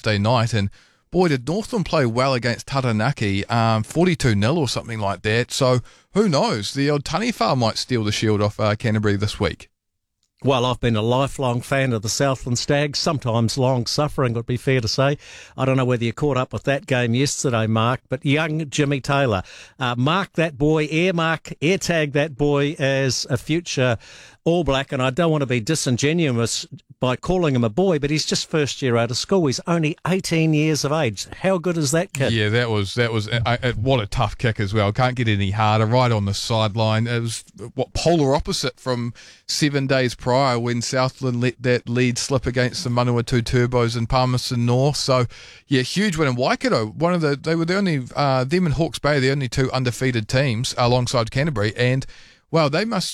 Wednesday night, and boy, did Northland play well against Taranaki, 42-0 or something like that. So who knows? The old Taniwha might steal the shield off Canterbury this week. Well, I've been a lifelong fan of the Southland Stags, sometimes long-suffering would be fair to say. I don't know whether you caught up with that game yesterday, Mark, but young Jimmy Taylor, mark that boy, air tag that boy as a future All Black, and I don't want to be disingenuous by calling him a boy, but he's just first year out of school. He's only 18 years of age. How good is that kid? Yeah, that was what a tough kick as well. Can't get any harder, right on the sideline. It was polar opposite from 7 days prior when Southland let that lead slip against the Manawatu Turbos in Palmerston North. So, yeah, huge win in Waikato. They were the only, them and Hawke's Bay, the only two undefeated teams alongside Canterbury, and wow,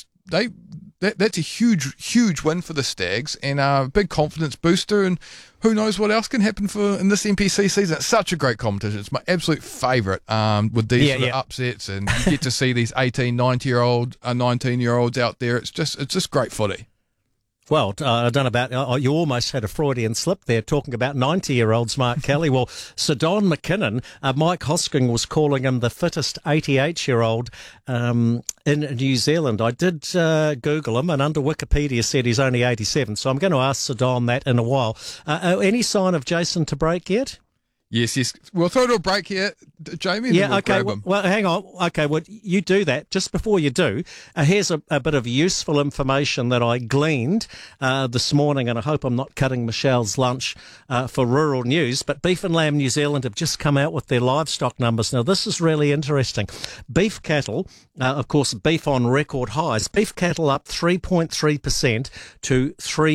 that's a huge win for the Stags and a big confidence booster, and who knows what else can happen in this NPC season. It's such a great competition. It's my absolute favourite with these sort of upsets, and you get to see these 18, 19-year-olds out there. It's just great footy. Well, I don't know about, you almost had a Freudian slip there talking about 90-year-olds, Mark Kelly. Well, Sir Don McKinnon, Mike Hosking was calling him the fittest 88-year-old in New Zealand. I did Google him, and under Wikipedia said he's only 87, so I'm going to ask Sir Don that in a while. Any sign of Jason to break yet? Yes. We'll throw to a break here, Jamie. And then we'll grab him. Well, hang on. Okay, well, you do that. Just before you do, here's a bit of useful information that I gleaned this morning, and I hope I'm not cutting Michelle's lunch for rural news, but Beef and Lamb New Zealand have just come out with their livestock numbers. Now, this is really interesting. Beef cattle, of course, beef on record highs. Beef cattle up 3.3% to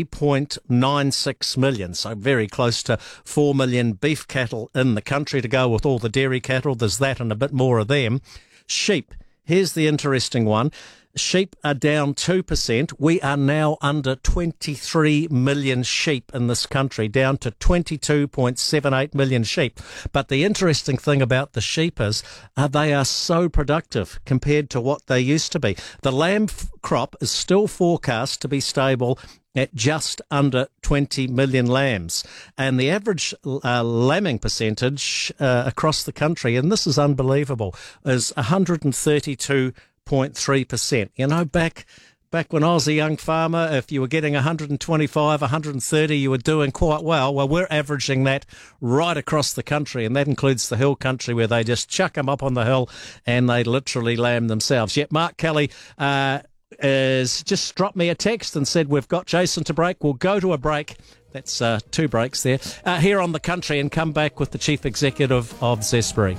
3.96 million, so very close to 4 million beef cattle in the country to go with all the dairy cattle. There's that and a bit more of them. Sheep. Here's the interesting one. Sheep are down 2%. We are now under 23 million sheep in this country, down to 22.78 million sheep. But the interesting thing about the sheep is they are so productive compared to what they used to be. The lamb crop is still forecast to be stable at just under 20 million lambs. And the average lambing percentage across the country, and this is unbelievable, is 132.3%. You know, back when I was a young farmer, if you were getting 125, 130, you were doing quite well. Well, we're averaging that right across the country, and that includes the hill country where they just chuck them up on the hill and they literally lamb themselves. Yet Mark Kelly has just dropped me a text and said, we've got Jason to break. We'll go to a break. That's 2 breaks there. Here on The Country, and come back with the Chief Executive of Zespri.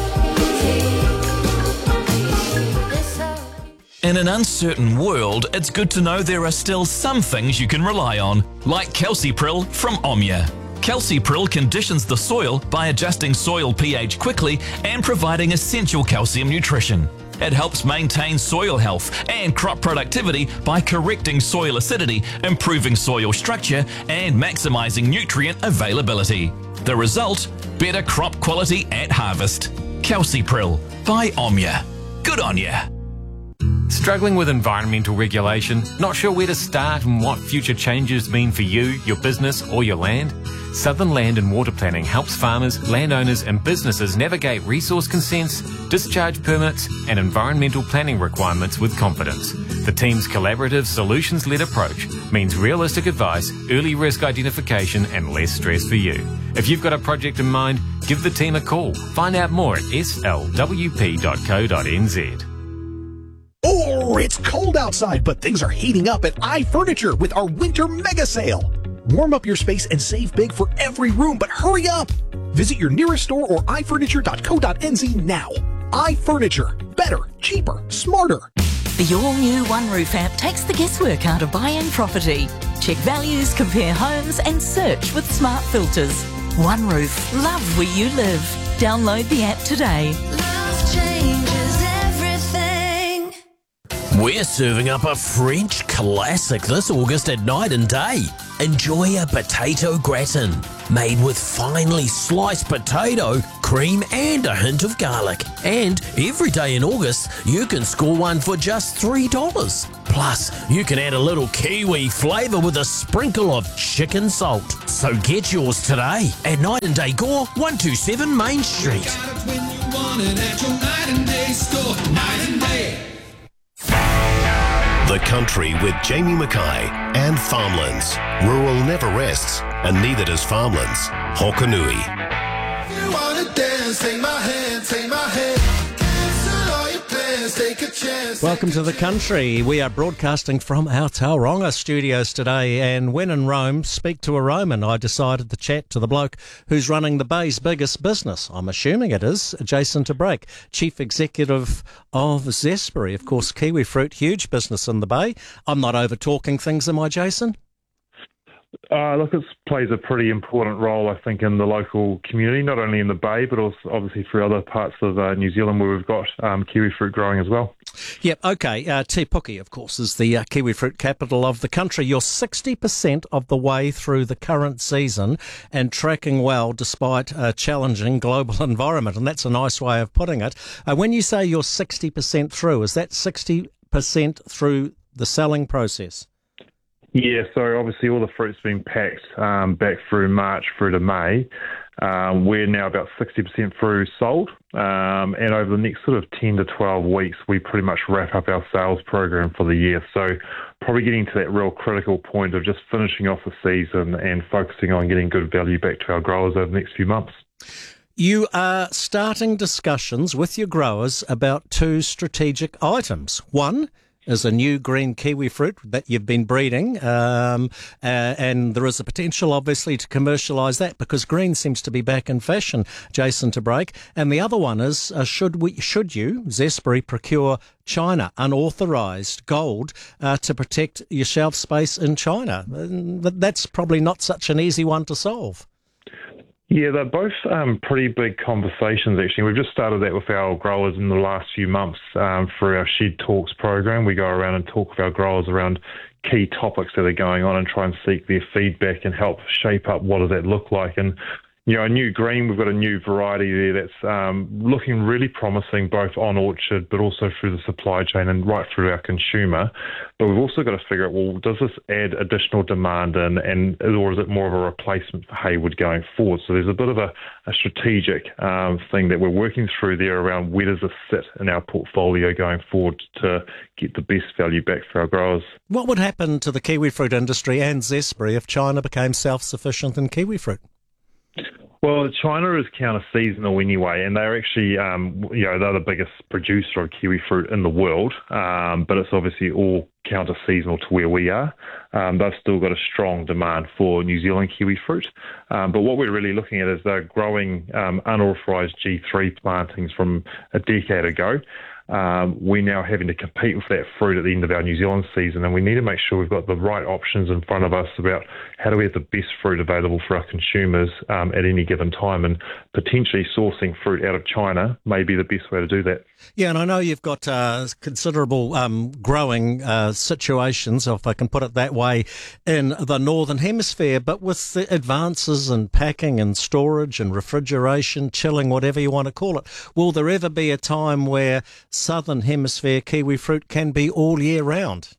In an uncertain world, it's good to know there are still some things you can rely on, like Calcipril from Omnia. Calcipril conditions the soil by adjusting soil pH quickly and providing essential calcium nutrition. It helps maintain soil health and crop productivity by correcting soil acidity, improving soil structure, and maximizing nutrient availability. The result? Better crop quality at harvest. Calcipril by Omnia. Good on ya. Struggling with environmental regulation? Not sure where to start and what future changes mean for you, your business or your land? Southern Land and Water Planning helps farmers, landowners and businesses navigate resource consents, discharge permits and environmental planning requirements with confidence. The team's collaborative, solutions-led approach means realistic advice, early risk identification and less stress for you. If you've got a project in mind, give the team a call. Find out more at slwp.co.nz. Oh, it's cold outside, but things are heating up at iFurniture with our winter mega sale. Warm up your space and save big for every room, but hurry up! Visit your nearest store or ifurniture.co.nz now. iFurniture. Better, cheaper, smarter. The all-new One Roof app takes the guesswork out of buying property. Check values, compare homes and search with smart filters. One Roof. Love where you live. Download the app today. Love changes everything. We're serving up a French classic this August at Night and Day. Enjoy a potato gratin made with finely sliced potato, cream and a hint of garlic. And every day in August, you can score one for just $3. Plus, you can add a little Kiwi flavour with a sprinkle of chicken salt. So get yours today at Night and Day Gore, 127 Main Street. The Country with Jamie Mackay and Farmlands. Rural never rests, and neither does Farmlands. Hokanui. You wanna dance, take my hand, take my hand. Cancel all your plans, take a chance. Welcome to The Country. We are broadcasting from our Tauranga studios today, and when in Rome, speak to a Roman. I decided to chat to the bloke who's running the Bay's biggest business. I'm assuming it is Jason Tabrake, Chief Executive of Zespri. Of course, kiwi fruit, huge business in the Bay. I'm not over-talking things, am I, Jason? Look, it plays a pretty important role, I think, in the local community, not only in the Bay, but also obviously through other parts of New Zealand where we've got kiwi fruit growing as well. Yep, okay. Te Puke, of course, is the kiwi fruit capital of the country. You're 60% of the way through the current season and tracking well despite a challenging global environment, and that's a nice way of putting it. When you say you're 60% through, is that 60% through the selling process? Yeah, so obviously all the fruit's been packed back through March through to May. We're now about 60% through sold, and over the next sort of 10 to 12 weeks, we pretty much wrap up our sales program for the year. So probably getting to that real critical point of just finishing off the season and focusing on getting good value back to our growers over the next few months. You are starting discussions with your growers about two strategic items. One is a new green kiwi fruit that you've been breeding, and there is a potential, obviously, to commercialise that because green seems to be back in fashion, Jason Tabrake. And the other one is, should you, Zespri, procure China, unauthorised gold to protect your shelf space in China? That's probably not such an easy one to solve. Yeah, they're both pretty big conversations, actually. We've just started that with our growers in the last few months through our Shed Talks program. We go around and talk with our growers around key topics that are going on and try and seek their feedback and help shape up what does that look like. And, you know, a new green, we've got a new variety there that's looking really promising both on orchard but also through the supply chain and right through our consumer. But we've also got to figure out, well, does this add additional demand in, or is it more of a replacement for Hayward going forward? So there's a bit of a strategic thing that we're working through there around where does this sit in our portfolio going forward to get the best value back for our growers. What would happen to the kiwi fruit industry and Zespri if China became self-sufficient in kiwi fruit? Well, China is counter-seasonal anyway, and they're actually, they're the biggest producer of kiwi fruit in the world, but it's obviously all counter-seasonal to where we are. They've still got a strong demand for New Zealand kiwi fruit, but what we're really looking at is they're growing unauthorised G3 plantings from a decade ago. We're now having to compete with that fruit at the end of our New Zealand season, and we need to make sure we've got the right options in front of us about how do we have the best fruit available for our consumers at any given time, and potentially sourcing fruit out of China may be the best way to do that. Yeah, and I know you've got considerable growing situations, if I can put it that way, in the Northern Hemisphere, but with the advances in packing and storage and refrigeration, chilling, whatever you want to call it, will there ever be a time where Southern Hemisphere kiwi fruit can be all year round?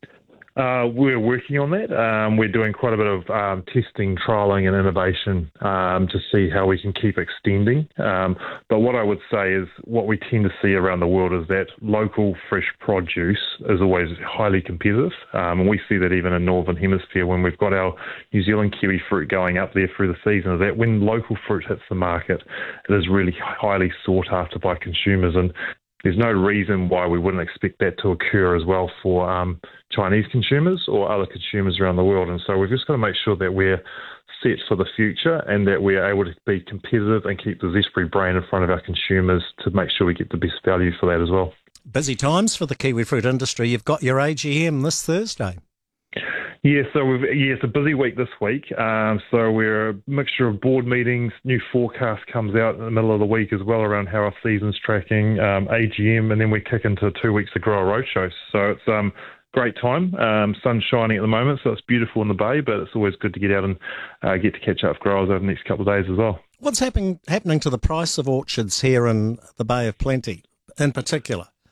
We're working on that. We're doing quite a bit of testing, trialling and innovation to see how we can keep extending. But what I would say is what we tend to see around the world is that local fresh produce is always highly competitive. And we see that even in Northern Hemisphere when we've got our New Zealand kiwi fruit going up there through the season, is that when local fruit hits the market, it is really highly sought after by consumers. And there's no reason why we wouldn't expect that to occur as well for Chinese consumers or other consumers around the world. And so we've just got to make sure that we're set for the future and that we're able to be competitive and keep the Zespri brand in front of our consumers to make sure we get the best value for that as well. Busy times for the kiwi fruit industry. You've got your AGM this Thursday. Yeah, so it's a busy week this week. So we're a mixture of board meetings, new forecast comes out in the middle of the week as well around how our season's tracking, AGM, and then we kick into 2 weeks of grower roadshows. So it's great time. Sun's shining at the moment, so it's beautiful in the bay, but it's always good to get out and get to catch up with growers over the next couple of days as well. What's happening to the price of orchards here in the Bay of Plenty in particular?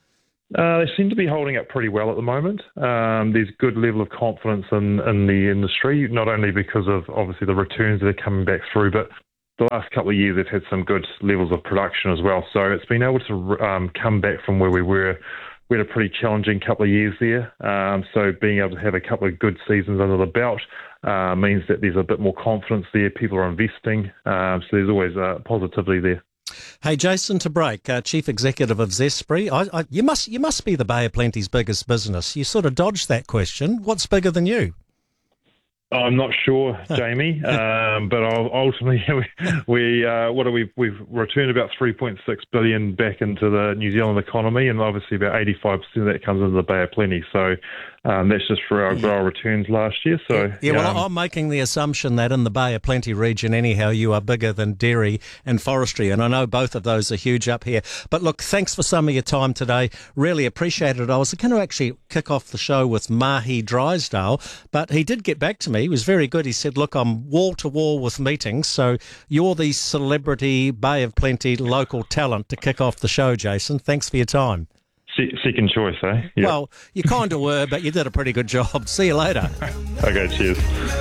They seem to be holding up pretty well at the moment. There's good level of confidence in the industry, not only because of obviously the returns that are coming back through, but the last couple of years they've had some good levels of production as well. So it's been able to come back from where we were. We had a pretty challenging couple of years there. So being able to have a couple of good seasons under the belt means that there's a bit more confidence there. People are investing. So there's always positivity there. Hey, Jason Tabrake, Chief Executive of Zespri. You must be the Bay of Plenty's biggest business. You sort of dodged that question. What's bigger than you? I'm not sure, Jamie, but ultimately we've returned about 3.6 billion back into the New Zealand economy, and obviously about 85% of that comes into the Bay of Plenty. So that's just for our returns last year. So well, I'm making the assumption that in the Bay of Plenty region, anyhow, you are bigger than dairy and forestry, and I know both of those are huge up here. But look, thanks for some of your time today. Really appreciate it. I was going to actually kick off the show with Mahi Drysdale, but he did get back to me. He was very good. He said, look, I'm wall to wall with meetings, so you're the celebrity Bay of Plenty local talent to kick off the show, Jason. Thanks for your time. Second choice, eh? Yep. Well, you kind of were, but you did a pretty good job. See you later. Okay, cheers.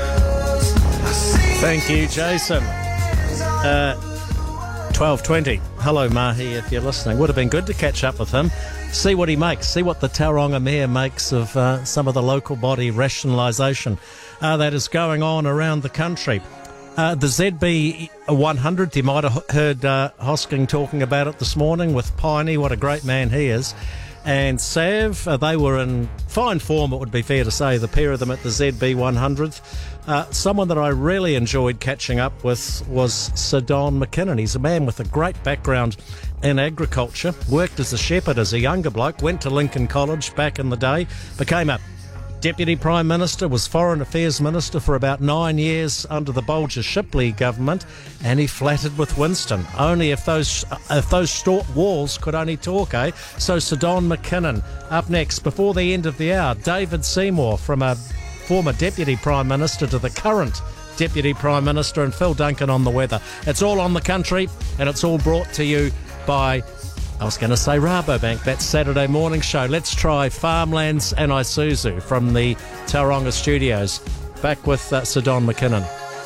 Thank you, Jason. 12:20. Hello, Mahi, if you're listening. Would have been good to catch up with him, see what he makes, see what the Tauranga Mayor makes of some of the local body rationalisation that is going on around the country. The ZB 100, you might have heard Hosking talking about it this morning with Piney. What a great man he is. And Sav, they were in fine form, it would be fair to say, the pair of them at the ZB 100th. Someone that I really enjoyed catching up with was Sir Don McKinnon. He's a man with a great background in agriculture, worked as a shepherd as a younger bloke, went to Lincoln College back in the day, became a Deputy Prime Minister, was Foreign Affairs Minister for about 9 years under the Bolger Shipley government, and he flattered with Winston. Only if those stalk walls could only talk, eh? So Sir Don McKinnon. Up next, before the end of the hour, David Seymour, from a former Deputy Prime Minister to the current Deputy Prime Minister, and Phil Duncan on the weather. It's all on the country, and it's all brought to you by, I was going to say Rabobank, that Saturday morning show. Let's try Farmlands and Isuzu from the Tauranga studios. Back with Sir Don McKinnon.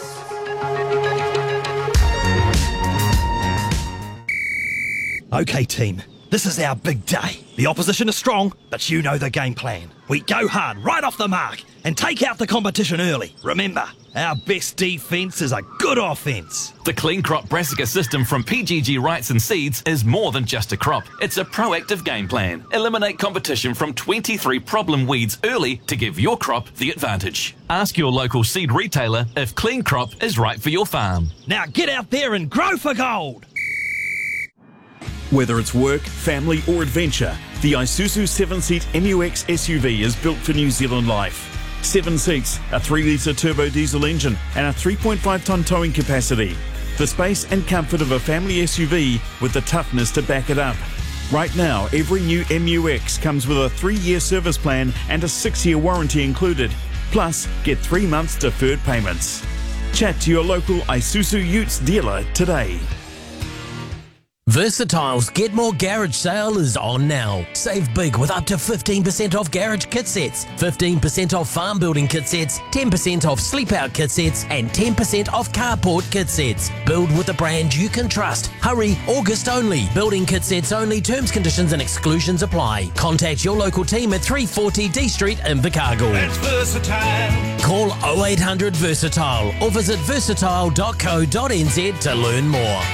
OK, team, this is our big day. The opposition is strong, but you know the game plan. We go hard right off the mark and take out the competition early. Remember, our best defence is a good offence. The Clean Crop Brassica system from PGG Wrights and Seeds is more than just a crop. It's a proactive game plan. Eliminate competition from 23 problem weeds early to give your crop the advantage. Ask your local seed retailer if Clean Crop is right for your farm. Now get out there and grow for gold. Whether it's work, family or adventure, the Isuzu 7-seat MUX SUV is built for New Zealand life. 7 seats, a 3-litre turbo diesel engine and a 3.5-tonne towing capacity. The space and comfort of a family SUV with the toughness to back it up. Right now, every new MUX comes with a 3-year service plan and a 6-year warranty included. Plus, get 3 months deferred payments. Chat to your local Isuzu Utes dealer today. Versatile's Get More Garage sale is on now. Save big with up to 15% off garage kit sets, 15% off farm building kit sets, 10% off sleep out kit sets, and 10% off carport kit sets. Build with a brand you can trust. Hurry, August only. Building kit sets only. Terms, conditions and exclusions apply. Contact your local team at 340 D Street in Invercargill. It's Versatile. Call 0800 Versatile or visit versatile.co.nz to learn more.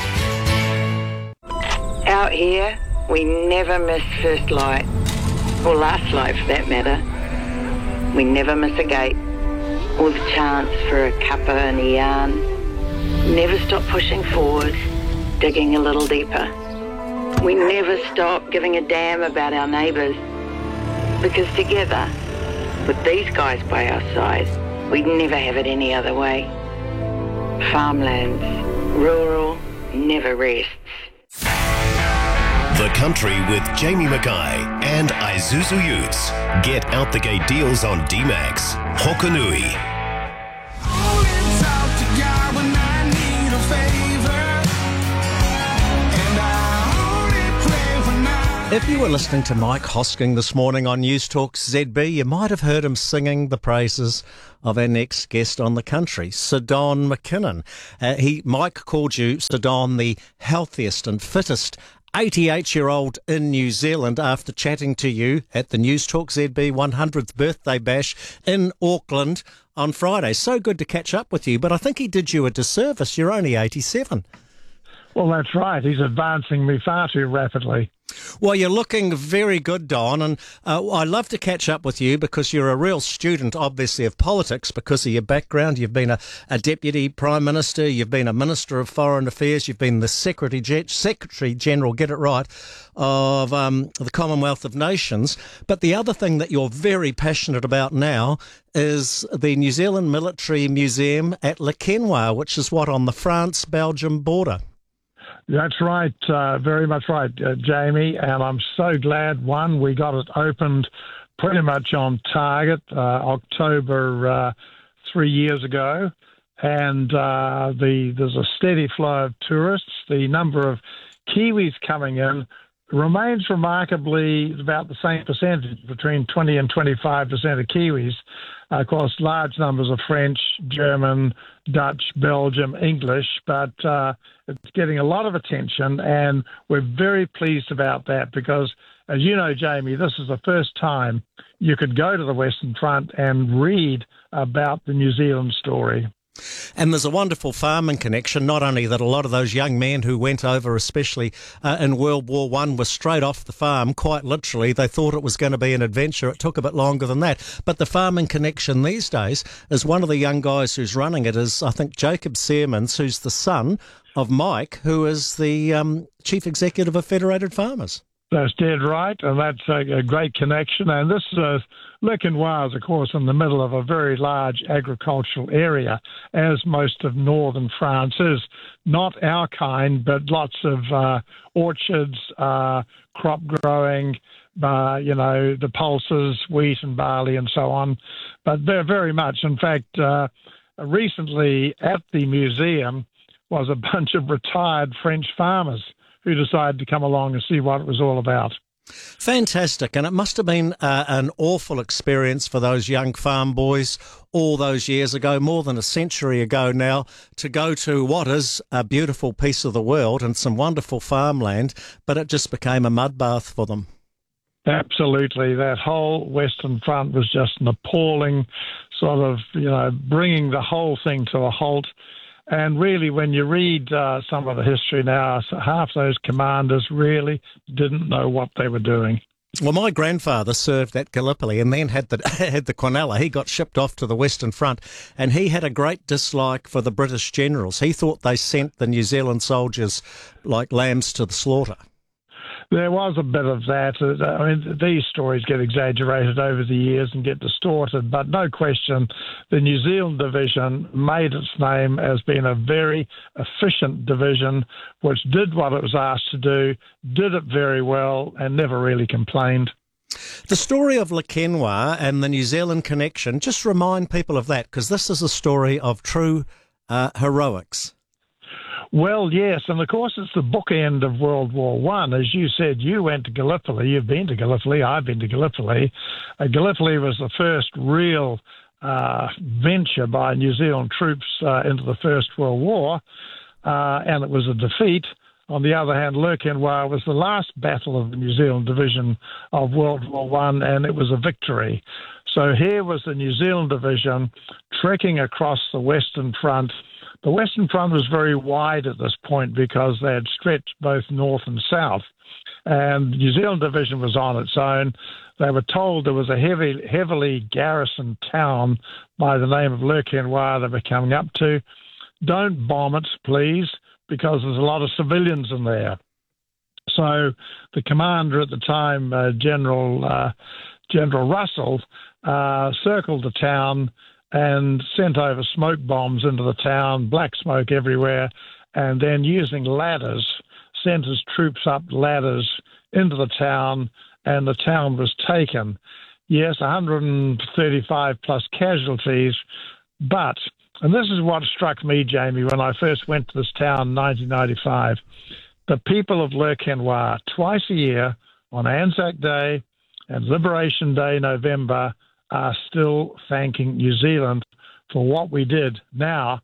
Out here, we never miss first light, or last light for that matter. We never miss a gate, or the chance for a cuppa and a yarn. Never stop pushing forward, digging a little deeper. We never stop giving a damn about our neighbours, because together, with these guys by our side, we'd never have it any other way. Farmlands, rural, never rests. The Country with Jamie Mackay and Isuzu Utes. Get out the gate deals on D-Max, Hokanui. If you were listening to Mike Hosking this morning on News Talk ZB, you might have heard him singing the praises of our next guest on the country, Sir Don McKinnon. Mike called you, Sir Don, the healthiest and fittest 88-year-old in New Zealand after chatting to you at the News Talk ZB 100th birthday bash in Auckland on Friday. So good to catch up with you, but I think he did you a disservice. You're only 87. Well, that's right. He's advancing me far too rapidly. Well, you're looking very good, Don, and I love to catch up with you because you're a real student, obviously, of politics because of your background. You've been a Deputy Prime Minister, you've been a Minister of Foreign Affairs, you've been the Secretary General, get it right, of the Commonwealth of Nations. But the other thing that you're very passionate about now is the New Zealand Military Museum at Le Quesnoy, which is on the France-Belgium border. That's right, very much right, Jamie, and I'm so glad, we got it opened pretty much on target, October 3 years ago, and there's a steady flow of tourists. The number of Kiwis coming in remains remarkably about the same percentage, between 20 and 25% of Kiwis. Of course, large numbers of French, German, Dutch, Belgium, English, but it's getting a lot of attention, and we're very pleased about that because, as you know, Jamie, this is the first time you could go to the Western Front and read about the New Zealand story. And there's a wonderful farming connection, not only that a lot of those young men who went over, especially in World War I, were straight off the farm, quite literally. They thought it was going to be an adventure. It took a bit longer than that. But the farming connection these days is one of the young guys who's running it is, I think, Jacob Searmans, who's the son of Mike, who is the Chief Executive of Federated Farmers. That's dead right, and that's a great connection. And this Le Quesnoy is, of course, in the middle of a very large agricultural area, as most of northern France is. Not our kind, but lots of orchards, crop growing, the pulses, wheat and barley and so on. But they're very much, in fact, recently at the museum was a bunch of retired French farmers who decided to come along and see what it was all about. Fantastic. And it must have been an awful experience for those young farm boys all those years ago, more than a century ago now, to go to what is a beautiful piece of the world and some wonderful farmland, but it just became a mud bath for them. Absolutely. That whole Western Front was just an appalling sort of, bringing the whole thing to a halt. And really, when you read some of the history now, half those commanders really didn't know what they were doing. Well, my grandfather served at Gallipoli and then had the Quinella. He got shipped off to the Western Front, and he had a great dislike for the British generals. He thought they sent the New Zealand soldiers like lambs to the slaughter. There was a bit of that. These stories get exaggerated over the years and get distorted, but no question, the New Zealand division made its name as being a very efficient division, which did what it was asked to do, did it very well, and never really complained. The story of Le Quesnoy and the New Zealand connection, just remind people of that, because this is a story of true heroics. Well, yes, and of course it's the bookend of World War I. As you said, you went to Gallipoli. You've been to Gallipoli. I've been to Gallipoli. Gallipoli was the first real venture by New Zealand troops into the First World War, and it was a defeat. On the other hand, Le Quesnoy was the last battle of the New Zealand division of World War I, and it was a victory. So here was the New Zealand division trekking across the Western Front. The Western Front was very wide at this point because they had stretched both north and south, and the New Zealand division was on its own. They were told there was a heavily garrisoned town by the name of Le Quesnoy they were coming up to. Don't bomb it, please, because there's a lot of civilians in there. So the commander at the time, General Russell, circled the town and sent over smoke bombs into the town, black smoke everywhere, and then using ladders, sent his troops up ladders into the town, and the town was taken. Yes, 135 plus casualties, but, and this is what struck me, Jamie, when I first went to this town in 1995, the people of Le Quesnoy, twice a year, on Anzac Day and Liberation Day, November, are still thanking New Zealand for what we did now,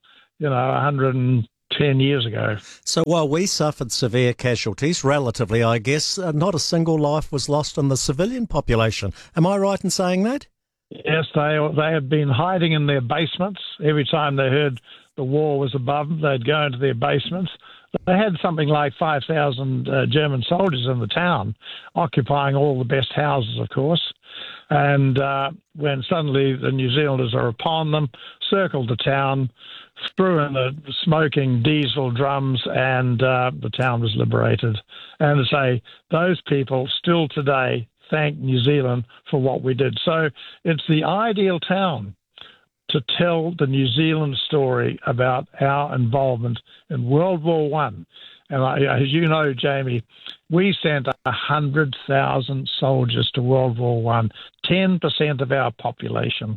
110 years ago. So while we suffered severe casualties, relatively, I guess, not a single life was lost in the civilian population. Am I right in saying that? Yes, they had been hiding in their basements. Every time they heard the war was above them, they'd go into their basements. They had something like 5,000 German soldiers in the town, occupying all the best houses, of course. And when suddenly the New Zealanders are upon them, circled the town, threw in the smoking diesel drums, and the town was liberated. And to say, those people still today thank New Zealand for what we did. So it's the ideal town to tell the New Zealand story about our involvement in World War One. And as you know, Jamie, we sent 100,000 soldiers to World War One, 10% of our population.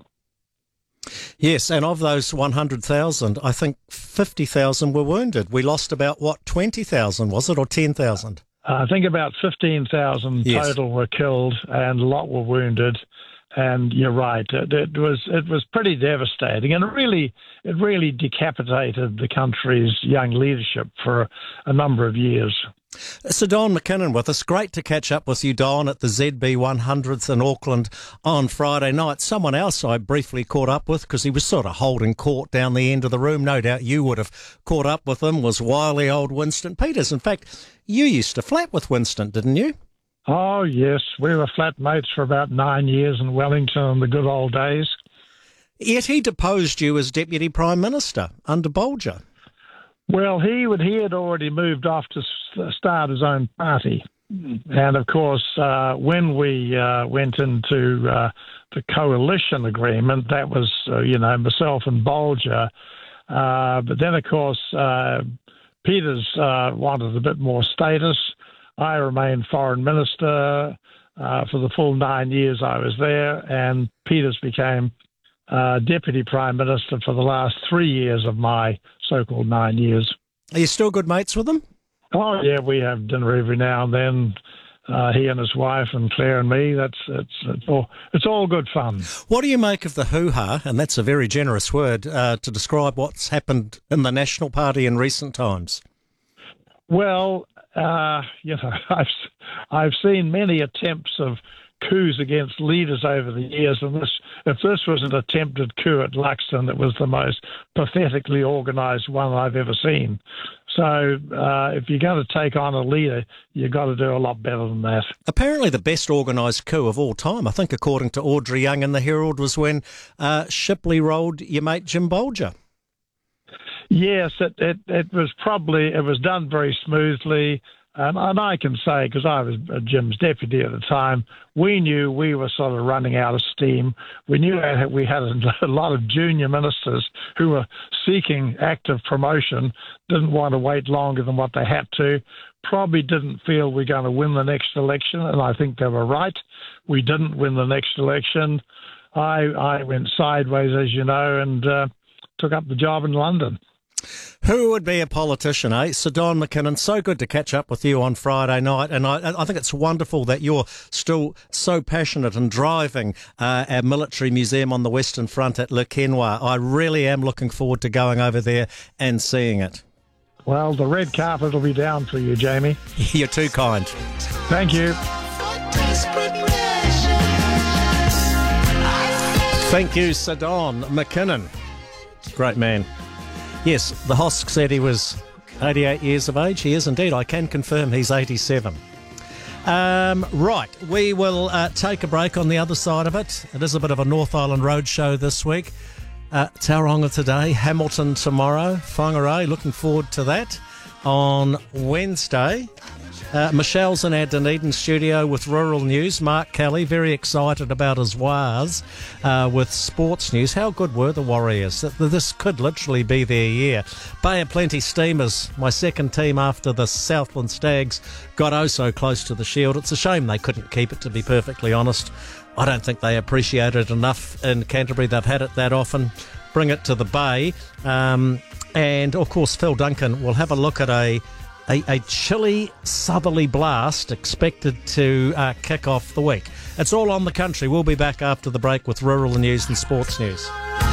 Yes, and of those 100,000, I think 50,000 were wounded. We lost about, 20,000, was it, or 10,000? I think about 15,000 total were killed and a lot were wounded. And you're right, it was pretty devastating, and it really decapitated the country's young leadership for a number of years. So Don McKinnon with us. Great to catch up with you, Don, at the ZB 100th in Auckland on Friday night. Someone else I briefly caught up with, because he was sort of holding court down the end of the room. No doubt you would have caught up with him, was wily old Winston Peters. In fact, you used to flat with Winston, didn't you? Oh, yes. We were flatmates for about 9 years in Wellington in the good old days. Yet he deposed you as Deputy Prime Minister under Bolger. Well, he had already moved off to start his own party. And, of course, when we went into the coalition agreement, that was, myself and Bolger. But then, of course, Peters wanted a bit more status. I remained Foreign Minister for the full 9 years I was there, and Peters became Deputy Prime Minister for the last 3 years of my so-called 9 years. Are you still good mates with him? Oh, yeah, we have dinner every now and then. He and his wife and Claire and me. It's all good fun. What do you make of the hoo-ha, and that's a very generous word, to describe what's happened in the National Party in recent times? Well, I've seen many attempts of coups against leaders over the years, and if this was an attempted coup at Luxton, it was the most pathetically organised one I've ever seen. So if you're going to take on a leader, you've got to do a lot better than that. Apparently the best organised coup of all time, I think, according to Audrey Young in the Herald, was when Shipley rolled your mate Jim Bolger. Yes, it was done very smoothly. And I can say, because I was Jim's deputy at the time, we knew we were sort of running out of steam. We knew we had a lot of junior ministers who were seeking active promotion, didn't want to wait longer than what they had to, probably didn't feel we're going to win the next election, and I think they were right. We didn't win the next election. I went sideways, as you know, and took up the job in London. Who would be a politician, eh? Sir Don McKinnon, so good to catch up with you on Friday night, and I think it's wonderful that you're still so passionate and driving our military museum on the Western Front at Le Quesnoy. I really am looking forward to going over there and seeing it. Well, the red carpet will be down for you, Jamie. You're too kind. Thank you. Thank you, Sir Don McKinnon. Great man. Yes, the Hosks said he was 88 years of age. He is indeed. I can confirm he's 87. Right, we will take a break on the other side of it. It is a bit of a North Island roadshow this week. Tauranga today, Hamilton tomorrow, Whangarei, looking forward to that on Wednesday. Michelle's in our Dunedin studio with rural news. Mark Kelly, very excited about his Wars with sports news. How good were the Warriors? This could literally be their year. Bay of Plenty Steamers, my second team after the Southland Stags, got oh so close to the Shield. It's a shame they couldn't keep it, to be perfectly honest. I don't think they appreciate it enough in Canterbury. They've had it that often. Bring it to the Bay. And, of course, Phil Duncan will have a look at a A chilly southerly blast expected to kick off the week. It's all on the country. We'll be back after the break with rural news and sports news.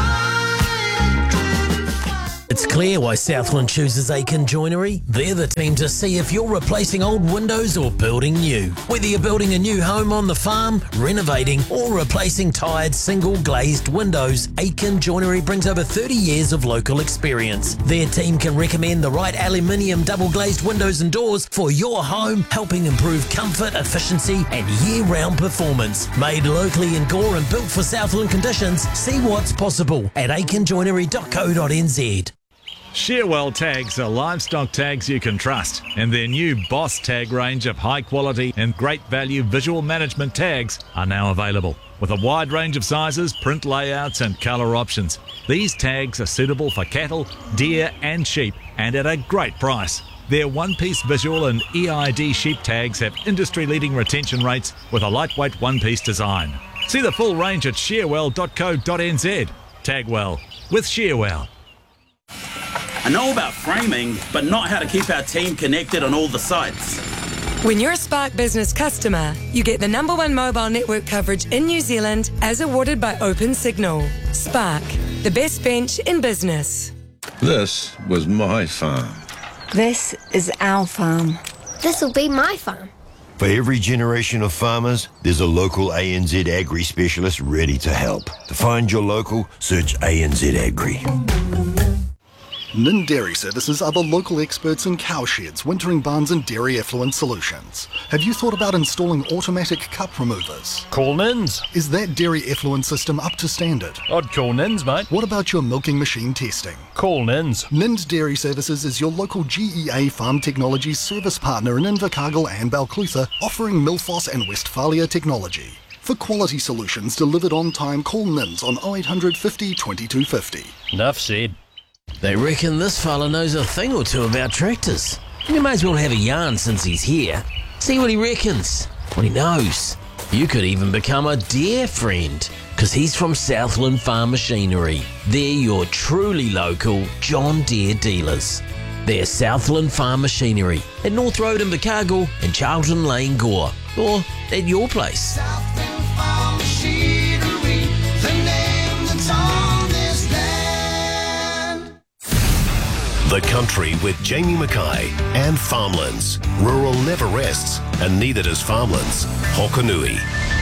It's clear why Southland chooses Aiken Joinery. They're the team to see if you're replacing old windows or building new. Whether you're building a new home on the farm, renovating, or replacing tired single glazed windows, Aiken Joinery brings over 30 years of local experience. Their team can recommend the right aluminium double glazed windows and doors for your home, helping improve comfort, efficiency, and year-round performance. Made locally in Gore and built for Southland conditions, see what's possible at aikenjoinery.co.nz. Shearwell tags are livestock tags you can trust, and their new Boss tag range of high quality and great value visual management tags are now available. With a wide range of sizes, print layouts and colour options, these tags are suitable for cattle, deer and sheep, and at a great price. Their one-piece visual and EID sheep tags have industry-leading retention rates with a lightweight one-piece design. See the full range at shearwell.co.nz. Tag well with Shearwell. I know about framing, but not how to keep our team connected on all the sites. When you're a Spark Business customer, you get the #1 mobile network coverage in New Zealand as awarded by OpenSignal. Spark, the best bench in business. This was my farm. This is our farm. This'll be my farm. For every generation of farmers, there's a local ANZ Agri specialist ready to help. To find your local, search ANZ Agri. Nin Dairy Services are the local experts in cow sheds, wintering barns and dairy effluent solutions. Have you thought about installing automatic cup removers? Call Nins. Is that dairy effluent system up to standard? I'd call Nins, mate. What about your milking machine testing? Call Nins. Nins Dairy Services is your local GEA Farm Technologies service partner in Invercargill and Balclutha, offering Milfoss and Westphalia technology. For quality solutions delivered on time, call Nins on 0800 50 2250. Enough said. They reckon this fella knows a thing or two about tractors. You may as well have a yarn since he's here. See what he reckons, what he knows. You could even become a dear friend, because he's from Southland Farm Machinery. They're your truly local John Deere dealers. They're Southland Farm Machinery at North Road in Invercargill and Charlton Lane, Gore. Or at your place. Southland Farm Machinery, the name that's on this land. The Country with Jamie Mackay and Farmlands. Rural never rests, and neither does Farmlands. Hokanui.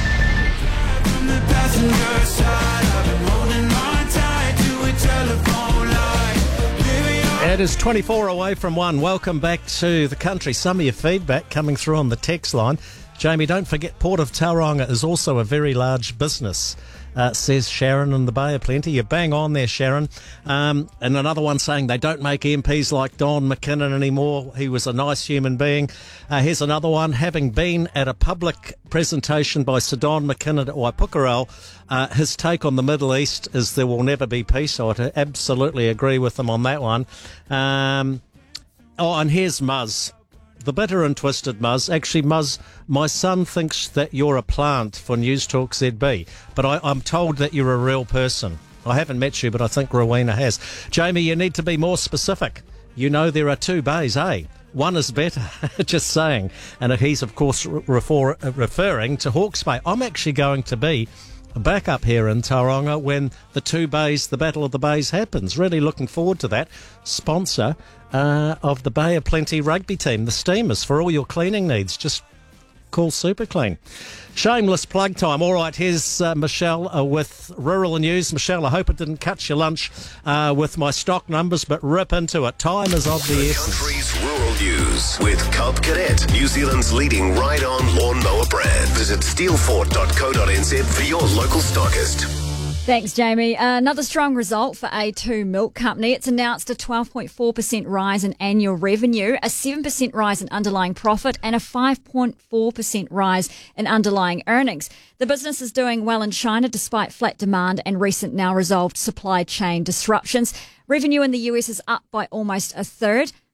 It is 24 away from 1. Welcome back to The Country. Some of your feedback coming through on the text line. Jamie, don't forget Port of Tauranga is also a very large business, says Sharon in the Bay of Plenty. You're bang on there, Sharon. And another one saying they don't make MPs like Don McKinnon anymore. He was a nice human being. Here's another one. Having been at a public presentation by Sir Don McKinnon at Waipukurau, his take on the Middle East is there will never be peace. So I absolutely agree with him on that one. And here's Muzz. The bitter and twisted Muzz. Actually, Muzz, my son thinks that you're a plant for News Talk ZB, but I'm told that you're a real person. I haven't met you, but I think Rowena has. Jamie, you need to be more specific. You know there are two bays, eh? One is better, just saying. And he's, of course, referring to Hawke's Bay. I'm actually going to be back up here in Tauranga when the two bays, the Battle of the Bays happens. Really looking forward to that. Sponsor of the Bay of Plenty rugby team, the Steamers, for all your cleaning needs. Just call Super Clean. Shameless plug time. All right, here's Michelle with Rural News. Michelle, I hope it didn't cut your lunch with my stock numbers, but rip into it. Time is of the essence. Country's Rural News with Cub Cadet, New Zealand's leading ride-on lawnmower brand. Visit steelfort.co.nz for your local stockist. Thanks, Jamie. Another strong result for A2 Milk Company. It's announced a 12.4% rise in annual revenue, a 7% rise in underlying profit, and a 5.4% rise in underlying earnings. The business is doing well in China despite flat demand and recent now resolved supply chain disruptions. Revenue in the US is up by almost a third.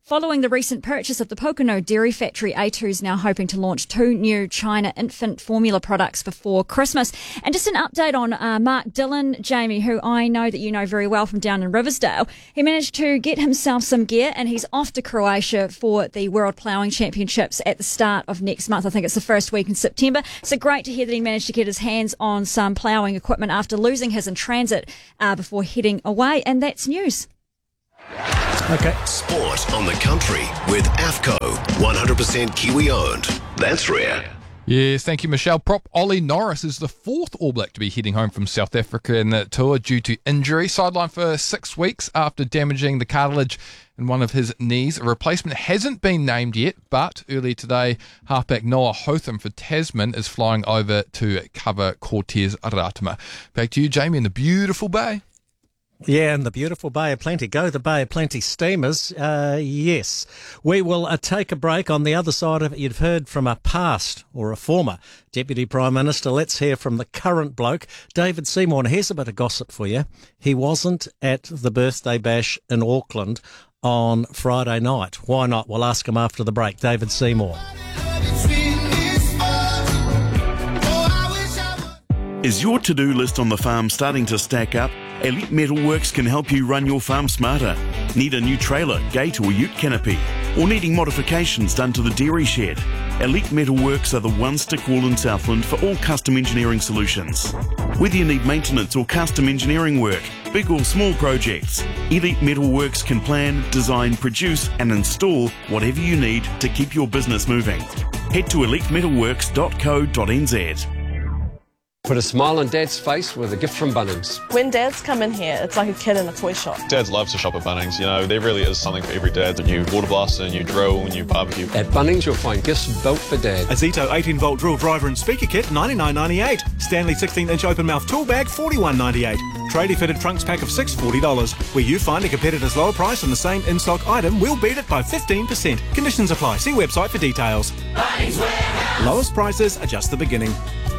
Following the recent purchase of the Pocono Dairy Factory, A2 is now hoping to launch 2 new China infant formula products before Christmas. And just an update on Mark Dillon, Jamie, who I know that you know very well from down in Riversdale. He managed to get himself some gear and he's off to Croatia for the World Ploughing Championships at the start of next month. I think it's the first week in September. So great to hear that he managed to get his hands on some ploughing equipment after losing his in transit before heading away. And that's news. Okay. Sport on the country with AFCO, 100% Kiwi owned. That's rare. Yes, thank you, Michelle. Prop Ollie Norris is the 4th All Black to be heading home from South Africa in the tour due to injury. Sidelined for 6 weeks after damaging the cartilage in one of his knees. A replacement hasn't been named yet, but earlier today, halfback Noah Hotham for Tasman is flying over to cover Cortez Ratama. Back to you, Jamie, in the beautiful bay. Yeah, and the beautiful Bay of Plenty. Go the Bay of Plenty steamers. Yes. We will take a break. On the other side of it, you've heard from a past or a former Deputy Prime Minister. Let's hear from the current bloke, David Seymour. And here's a bit of gossip for you. He wasn't at the birthday bash in Auckland on Friday night. Why not? We'll ask him after the break. David Seymour. Is your to-do list on the farm starting to stack up? Elite Metalworks can help you run your farm smarter. Need a new trailer, gate or ute canopy? Or needing modifications done to the dairy shed? Elite Metalworks are the ones to call in Southland for all custom engineering solutions. Whether you need maintenance or custom engineering work, big or small projects, Elite Metalworks can plan, design, produce and install whatever you need to keep your business moving. Head to elitemetalworks.co.nz. Put a smile on Dad's face with a gift from Bunnings. When dads come in here, it's like a kid in a toy shop. Dads love to shop at Bunnings. You know, there really is something for every dad. A new water blaster, a new drill, a new barbecue. At Bunnings, you'll find gifts built for Dad. A Zito 18-volt drill driver and speaker kit, $99.98. Stanley 16-inch open-mouth tool bag, $41.98. Tradie-fitted trunks pack of $6, $40. Where you find a competitor's lower price on the same in-stock item, we'll beat it by 15%. Conditions apply. See website for details. Bunnings Warehouse. Lowest prices are just the beginning.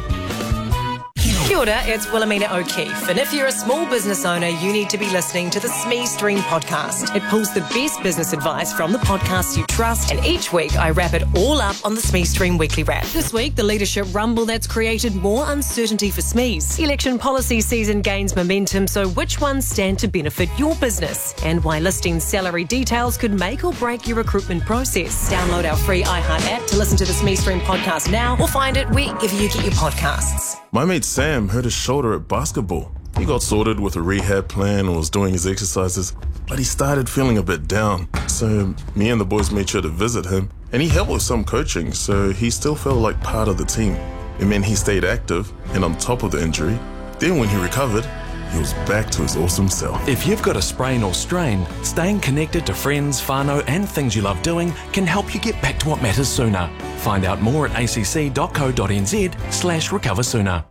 Kia ora, it's Wilhelmina O'Keefe, and if you're a small business owner, you need to be listening to the SME Stream podcast. It pulls the best business advice from the podcasts you trust, and each week I wrap it all up on the SME Stream Weekly Wrap. This week, the leadership rumble that's created more uncertainty for SMEs. Election policy season gains momentum, so which ones stand to benefit your business? And why listing salary details could make or break your recruitment process. Download our free iHeart app to listen to the SME Stream podcast now, or find it wherever you get your podcasts. My mate Sam hurt his shoulder at basketball. He got sorted with a rehab plan and was doing his exercises, but he started feeling a bit down. So me and the boys made sure to visit him, and he helped with some coaching, so he still felt like part of the team. It meant he stayed active and on top of the injury. Then when he recovered, he was back to his awesome self. If you've got a sprain or strain, staying connected to friends, whānau and things you love doing can help you get back to what matters sooner. Find out more at acc.co.nz/recover sooner.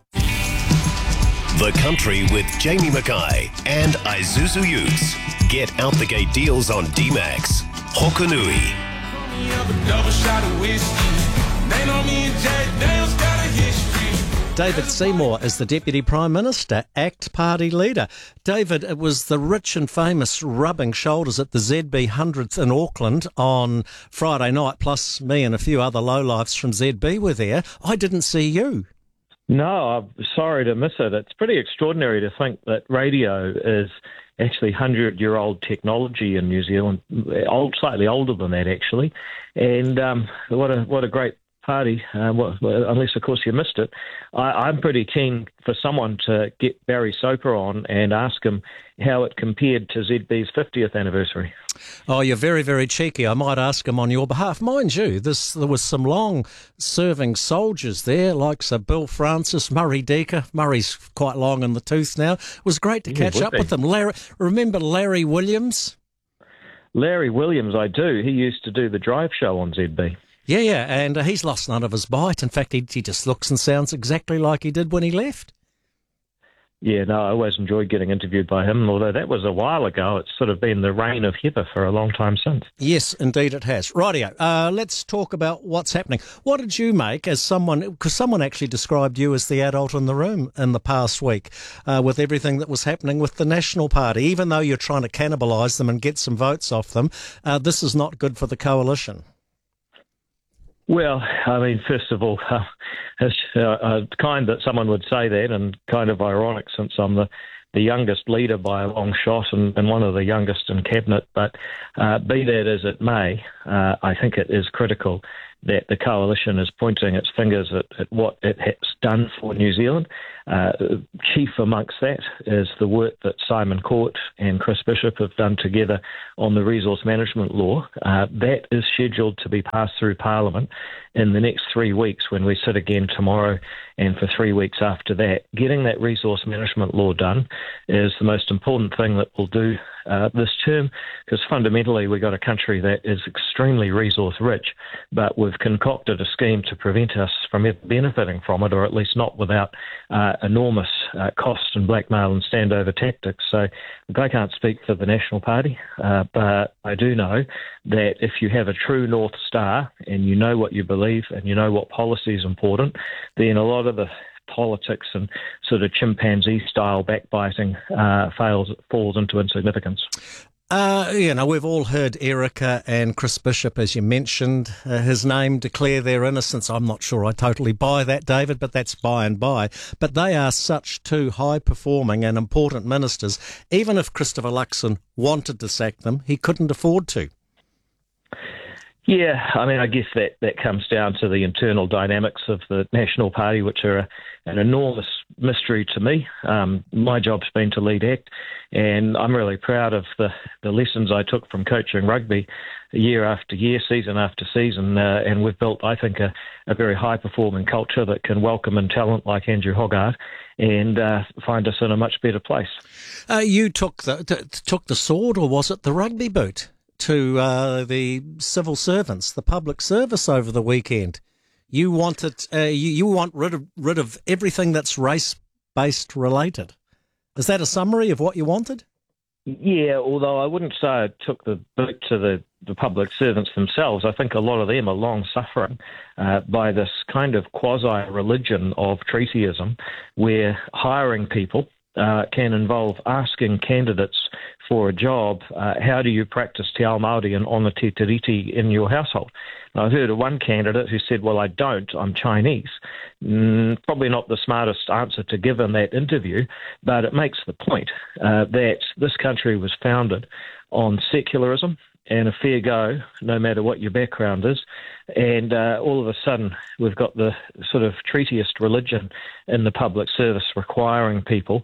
The Country with Jamie Mackay and Isuzu Utes. Get out the gate deals on D-Max. Hokanui. David Seymour is the Deputy Prime Minister, ACT Party leader. David, it was the rich and famous rubbing shoulders at the ZB 100th in Auckland on Friday night, plus me and a few other lowlifes from ZB were there. I didn't see you. No, I'm sorry to miss it. It's pretty extraordinary to think that radio is actually 100-year-old technology in New Zealand, slightly older than that, actually. And what a great party, unless, of course, you missed it. I'm pretty keen for someone to get Barry Soper on and ask him how it compared to ZB's 50th anniversary. Oh, you're very, very cheeky. I might ask him on your behalf. Mind you, there was some long-serving soldiers there, like Sir Bill Francis, Murray Deaker. Murray's quite long in the tooth now. It was great to catch up with them. Remember Larry Williams? Larry Williams, I do. He used to do the drive show on ZB. Yeah, and he's lost none of his bite. In fact, he just looks and sounds exactly like he did when he left. Yeah, no, I always enjoyed getting interviewed by him, although that was a while ago. It's sort of been the reign of Heather for a long time since. Yes, indeed it has. Rightio, let's talk about what's happening. What did you make as someone, because someone actually described you as the adult in the room in the past week with everything that was happening with the National Party. Even though you're trying to cannibalise them and get some votes off them, this is not good for the coalition. Well, I mean, first of all, it's kind that someone would say that, and kind of ironic since I'm the youngest leader by a long shot and one of the youngest in cabinet. But be that as it may, I think it is critical that the coalition is pointing its fingers at what it has done for New Zealand. Chief amongst that is the work that Simon Court and Chris Bishop have done together on the resource management law. That is scheduled to be passed through Parliament in the next 3 weeks when we sit again tomorrow and for 3 weeks after that. Getting that resource management law done is the most important thing that we'll do this term, because fundamentally we've got a country that is extremely resource rich, but we've concocted a scheme to prevent us from ever benefiting from it, or at least not without enormous cost and blackmail and standover tactics. So I can't speak for the National Party, but I do know that if you have a true North Star and you know what you believe and you know what policy is important, then a lot of the politics and sort of chimpanzee-style backbiting falls into insignificance. We've all heard Erica and Chris Bishop, as you mentioned, his name, declare their innocence. I'm not sure I totally buy that, David, but that's by and by. But they are such two high-performing and important ministers. Even if Christopher Luxon wanted to sack them, he couldn't afford to. Yeah, I mean, I guess that comes down to the internal dynamics of the National Party, which are an enormous mystery to me. My job's been to lead ACT, and I'm really proud of the lessons I took from coaching rugby year after year, season after season, and we've built, I think, a very high-performing culture that can welcome in talent like Andrew Hogarth and find us in a much better place. You took the sword, or was it the rugby boot, to the civil servants, the public service over the weekend? You wanted you want rid of everything that's race-based related. Is that a summary of what you wanted? Yeah, although I wouldn't say I took the boot to the public servants themselves. I think a lot of them are long suffering by this kind of quasi-religion of treatyism, where hiring people can involve asking candidates for a job, how do you practice Te Ao Māori and Ona Te Tiriti in your household? Now, I've heard of one candidate who said, well, I don't, I'm Chinese. Probably not the smartest answer to give in that interview, but it makes the point that this country was founded on secularism and a fair go, no matter what your background is. And all of a sudden, we've got the sort of treatyist religion in the public service requiring people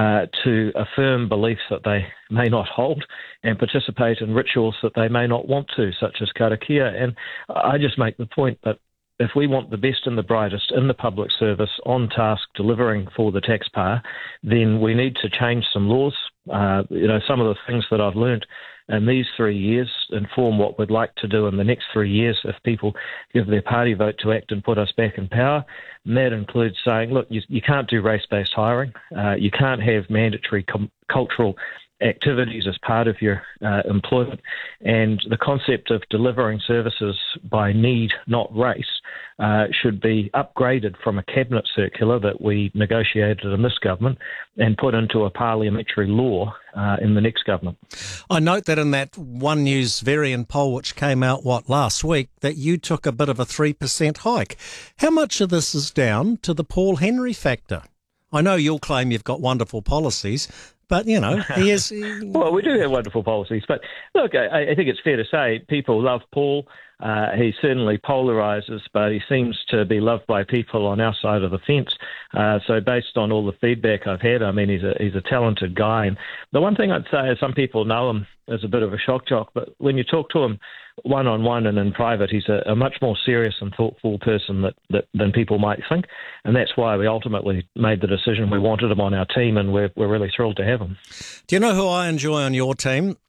to affirm beliefs that they may not hold and participate in rituals that they may not want to, such as karakia. And I just make the point that if we want the best and the brightest in the public service on task delivering for the taxpayer, then we need to change some laws. Some of the things that I've learned in these 3 years inform what we'd like to do in the next 3 years if people give their party vote to ACT and put us back in power. And that includes saying, look, you can't do race-based hiring. You can't have mandatory cultural activities as part of your employment, and the concept of delivering services by need, not race, should be upgraded from a cabinet circular that we negotiated in this government and put into a parliamentary law in the next government. I note that in that One News Varian poll which came out, last week, that you took a bit of a 3% hike. How much of this is down to the Paul Henry factor? I know you'll claim you've got wonderful policies, but, he is... Well, we do have wonderful policies. But, look, I think it's fair to say people love Paul. He certainly polarises, but he seems to be loved by people on our side of the fence. So based on all the feedback I've had, I mean, he's a talented guy. And the one thing I'd say is some people know him as a bit of a shock jock, but when you talk to him one-on-one and in private, he's a much more serious and thoughtful person than people might think. And that's why we ultimately made the decision we wanted him on our team, and we're really thrilled to have him. Do you know who I enjoy on your team?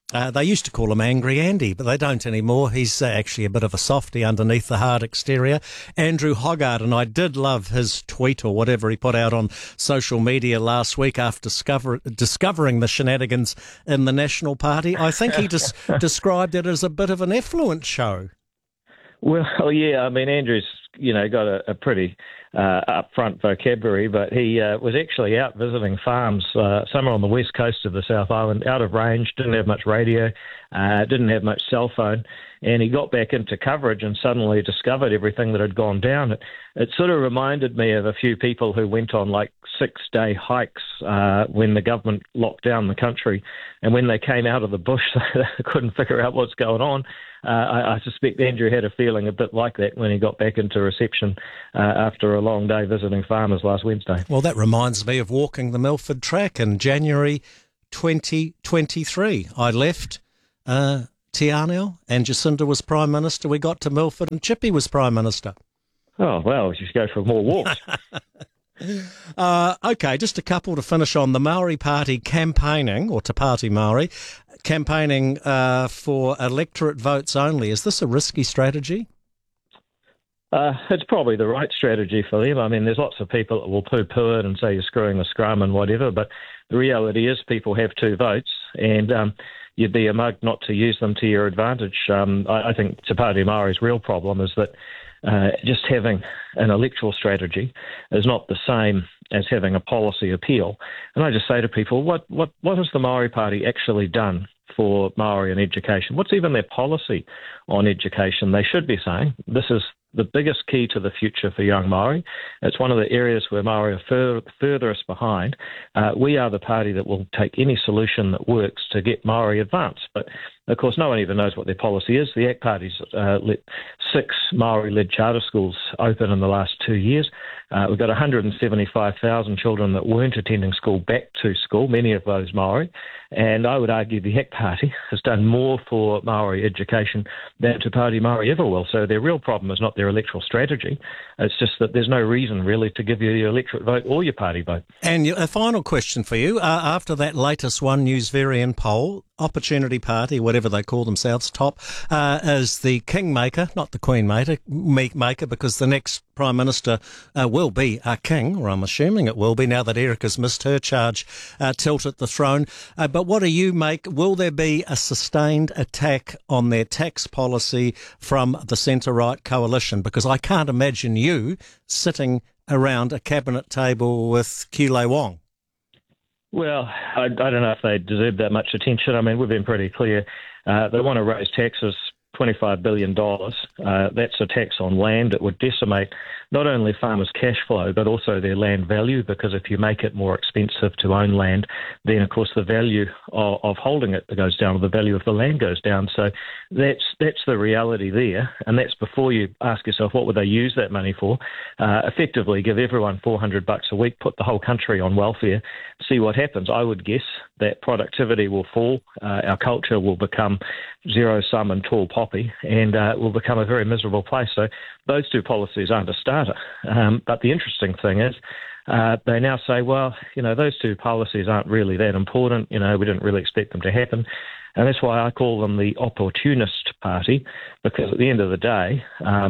They used to call him Angry Andy, but they don't anymore. He's actually a bit of a softy underneath the hard exterior. Andrew Hoggard, and I did love his tweet or whatever he put out on social media last week after discovering the shenanigans in the National Party. I think he described it as a bit of an effluent show. Well, yeah, I mean, Andrew's, got a pretty upfront vocabulary, but he was actually out visiting farms somewhere on the west coast of the South Island, out of range, didn't have much radio, didn't have much cell phone, and he got back into coverage and suddenly discovered everything that had gone down. It sort of reminded me of a few people who went on like 6-day hikes when the government locked down the country, and when they came out of the bush, they couldn't figure out what's going on. I suspect Andrew had a feeling a bit like that when he got back into reception after a long day visiting farmers last Wednesday. Well, that reminds me of walking the Milford track in January 2023. I left Te Anau and Jacinda was Prime Minister. We got to Milford and Chippy was Prime Minister. Oh, well, you should go for more walks. Okay, just a couple to finish on. The Maori Party campaigning, or Te Pāti Maori, campaigning for electorate votes only. Is this a risky strategy? It's probably the right strategy for them. I mean, there's lots of people that will poo-poo it and say you're screwing the scrum and whatever, but the reality is people have 2 votes, and you'd be a mug not to use them to your advantage. I think Te Pāti Maori's real problem is that just having an electoral strategy is not the same as having a policy appeal. And I just say to people, what has the Maori Party actually done for Maori and education? What's even their policy on education? They should be saying this is the biggest key to the future for young Maori. It's one of the areas where Maori are furthest behind. We are the party that will take any solution that works to get Maori advanced. But, of course, no one even knows what their policy is. The ACT Party's let 6 Maori-led charter schools open in the last 2 years. We've got 175,000 children that weren't attending school back to school, many of those Maori. And I would argue the ACT Party has done more for Maori education than Te Pāti Maori ever will. So their real problem is not their electoral strategy. It's just that there's no reason really to give you your electorate vote or your party vote. And a final question for you. After that latest One News Varian poll, Opportunity Party, whatever they call themselves, top, is the kingmaker, not the queen maker, because the next Prime Minister will be a king, or I'm assuming it will be now that Erica's missed her charge tilt at the throne. But what do you make? Will there be a sustained attack on their tax policy from the centre-right coalition? Because I can't imagine you sitting around a cabinet table with Kiule Wong. Well, I don't know if they deserve that much attention. I mean, we've been pretty clear. They want to raise taxes, $25 billion. That's a tax on land. It would decimate not only farmers' cash flow, but also their land value, because if you make it more expensive to own land, then, of course, the value of holding it goes down, or the value of the land goes down. So that's the reality there, and that's before you ask yourself, what would they use that money for? Effectively, give everyone $400 a week, put the whole country on welfare, see what happens. I would guess that productivity will fall, our culture will become zero-sum and tall poppy, and will become a very miserable place. So those 2 policies aren't a starter. But the interesting thing is they now say, well, those 2 policies aren't really that important. We didn't really expect them to happen. And that's why I call them the opportunist party, because at the end of the day,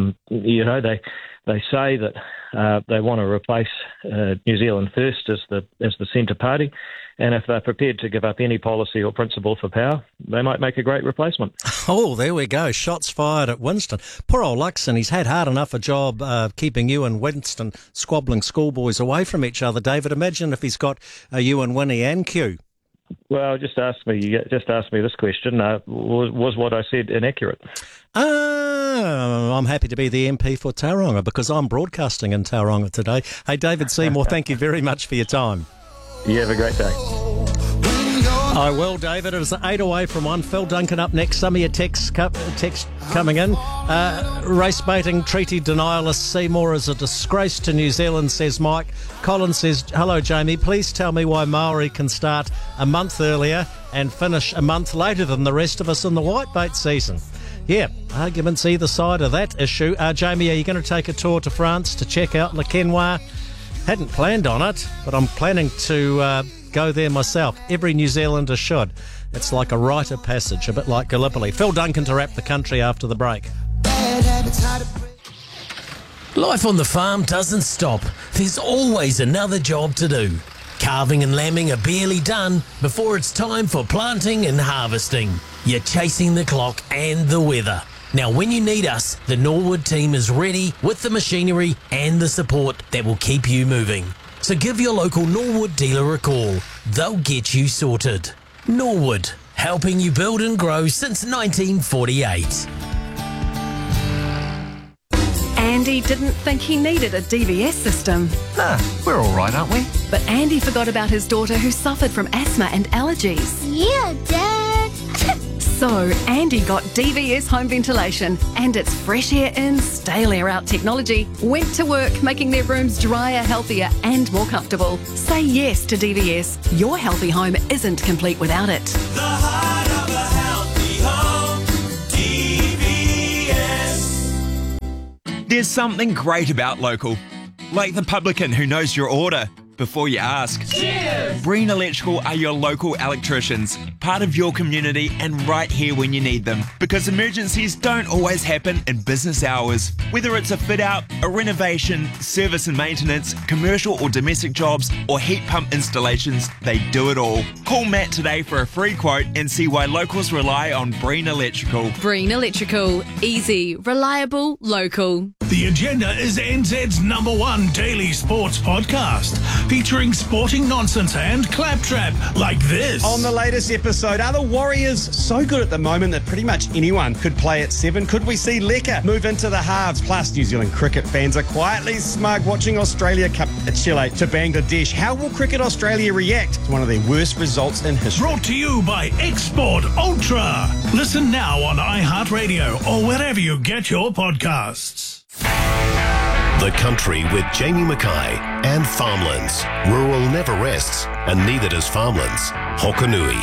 they say that they want to replace New Zealand First as the centre party. And if they're prepared to give up any policy or principle for power, they might make a great replacement. Oh, there we go. Shots fired at Winston. Poor old Luxon, he's had hard enough a job keeping you and Winston squabbling schoolboys away from each other. David, imagine if he's got you and Winnie and Q. Well, just ask me this question. Was what I said inaccurate? I'm happy to be the MP for Tauranga because I'm broadcasting in Tauranga today. Hey, David Seymour, thank you very much for your time. You have a great day. I will, David. It is 8 away from 1. Phil Duncan up next. Some of your text coming in. Race baiting treaty denialist Seymour is a disgrace to New Zealand, says Mike. Colin says, hello, Jamie. Please tell me why Maori can start a month earlier and finish a month later than the rest of us in the whitebait season. Yeah, arguments either side of that issue. Jamie, are you going to take a tour to France to check out Le Quenoir? Hadn't planned on it, but I'm planning to go there myself. Every New Zealander should. It's like a rite of passage, a bit like Gallipoli. Phil Duncan to wrap the country after the break. Life on the farm doesn't stop. There's always another job to do. Carving and lambing are barely done before it's time for planting and harvesting. You're chasing the clock and the weather. Now, when you need us, the Norwood team is ready with the machinery and the support that will keep you moving. So give your local Norwood dealer a call. They'll get you sorted. Norwood, helping you build and grow since 1948. Andy didn't think he needed a DVS system. Nah, we're all right, aren't we? But Andy forgot about his daughter who suffered from asthma and allergies. Yeah, Dad. So Andy got DVS home ventilation and its fresh air in, stale air out technology went to work making their rooms drier, healthier and more comfortable. Say yes to DVS. Your healthy home isn't complete without it. The heart of a healthy home, DVS. There's something great about local. Like the publican who knows your order before you ask. Cheers! Breen Electrical are your local electricians, part of your community and right here when you need them. Because emergencies don't always happen in business hours. Whether it's a fit out, a renovation, service and maintenance, commercial or domestic jobs, or heat pump installations, they do it all. Call Matt today for a free quote and see why locals rely on Breen Electrical. Breen Electrical. Easy, reliable, local. The Agenda is NZ's #1 daily sports podcast, featuring sporting nonsense and claptrap like this. On the latest episode, are the Warriors so good at the moment that pretty much anyone could play at 7? Could we see Lecker move into the halves? Plus, New Zealand cricket fans are quietly smug watching Australia Cup at Chile to Bangladesh. How will Cricket Australia react to one of their worst results in history? Brought to you by Export Ultra. Listen now on iHeartRadio or wherever you get your podcasts. The Country with Jamie Mackay and Farmlands. Rural never rests, and neither does Farmlands. Hokanui.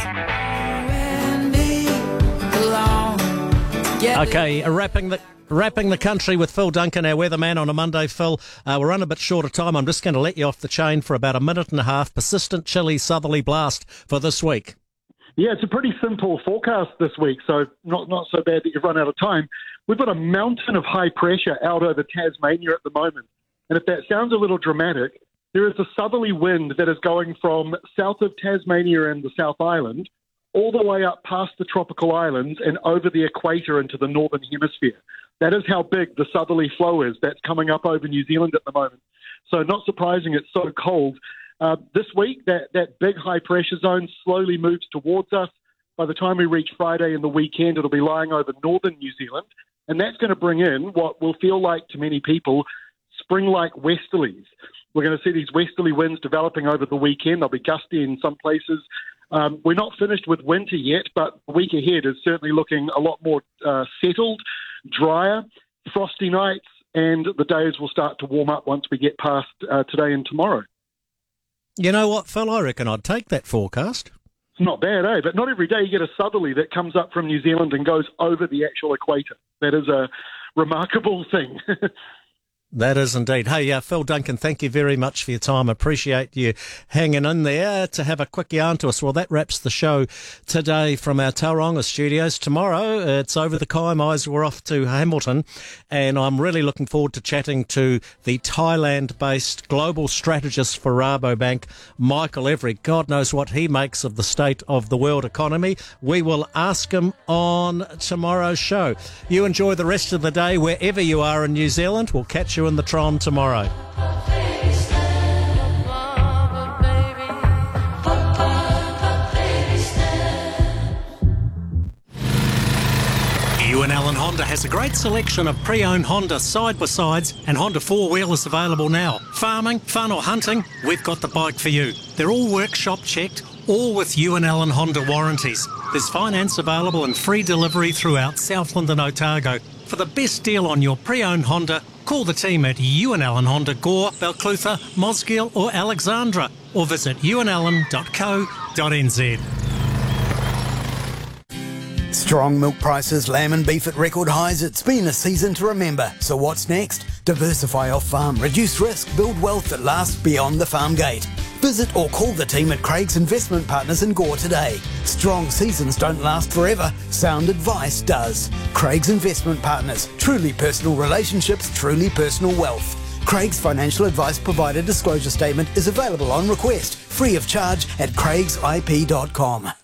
Okay, wrapping the country with Phil Duncan, our weatherman on a Monday. Phil, we're on a bit short of time. I'm just going to let you off the chain for about a minute and a half. Persistent chilly southerly blast for this week. Yeah, it's a pretty simple forecast this week, so not so bad that you've run out of time. We've got a mountain of high pressure out over Tasmania at the moment. And if that sounds a little dramatic, there is a southerly wind that is going from south of Tasmania and the South Island all the way up past the tropical islands and over the equator into the northern hemisphere. That is how big the southerly flow is that's coming up over New Zealand at the moment. So not surprising it's so cold. This week, that big high pressure zone slowly moves towards us. By the time we reach Friday and the weekend, it'll be lying over northern New Zealand. And that's going to bring in what will feel like to many people spring-like westerlies. We're going to see these westerly winds developing over the weekend. They'll be gusty in some places. We're not finished with winter yet, but the week ahead is certainly looking a lot more settled, drier, frosty nights, and the days will start to warm up once we get past today and tomorrow. You know what, Phil? I reckon I'd take that forecast. It's not bad, eh? But not every day you get a southerly that comes up from New Zealand and goes over the actual equator. That is a remarkable thing. That is indeed. Hey, Phil Duncan, thank you very much for your time. Appreciate you hanging in there to have a quick yarn to us. Well, that wraps the show today from our Tauranga studios. Tomorrow, it's over the Kaimais. We're off to Hamilton, and I'm really looking forward to chatting to the Thailand-based global strategist for Rabobank, Michael Every. God knows what he makes of the state of the world economy. We will ask him on tomorrow's show. You enjoy the rest of the day wherever you are in New Zealand. We'll catch you in the Tron tomorrow. Ewan Allen Honda has a great selection of pre-owned Honda side-by-sides and Honda four-wheelers available now. Farming, fun or hunting, we've got the bike for you. They're all workshop checked, all with Ewan Allen Honda warranties. There's finance available and free delivery throughout Southland and Otago. For the best deal on your pre-owned Honda, call the team at Ewan Allen Honda Gore, Balclutha, Mosgiel or Alexandra, or visit ewanallen.co.nz. Strong milk prices, lamb and beef at record highs. It's been a season to remember. So what's next? Diversify off farm, reduce risk, build wealth that lasts beyond the farm gate. Visit or call the team at Craig's Investment Partners in Gore today. Strong seasons don't last forever. Sound advice does. Craig's Investment Partners. Truly personal relationships, truly personal wealth. Craig's financial advice provider disclosure statement is available on request, free of charge at craigsip.com.